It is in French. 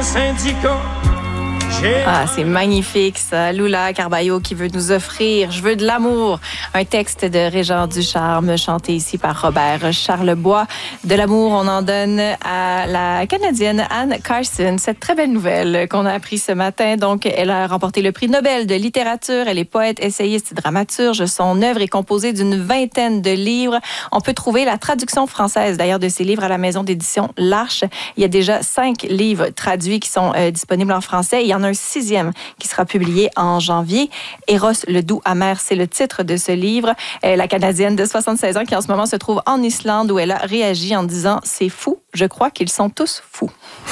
un syndicat. Ah, c'est magnifique, ça. Lula Carballo qui veut nous offrir « Je veux de l'amour ». Un texte de Régent Ducharme, chanté ici par Robert Charlebois. De l'amour, on en donne à la Canadienne Anne Carson. Cette très belle nouvelle qu'on a appris ce matin. Donc, elle a remporté le prix Nobel de littérature. Elle est poète, essayiste et dramaturge. Son œuvre est composée d'une vingtaine de livres. On peut trouver la traduction française, d'ailleurs, de ces livres à la maison d'édition L'Arche. Il y a déjà 5 livres traduits qui sont disponibles en français. Il y en a un 6e qui sera publié en janvier. Eros, le doux amer, c'est le titre de ce livre. La Canadienne de 76 ans qui en ce moment se trouve en Islande où elle a réagi en disant « C'est fou, je crois qu'ils sont tous fous ».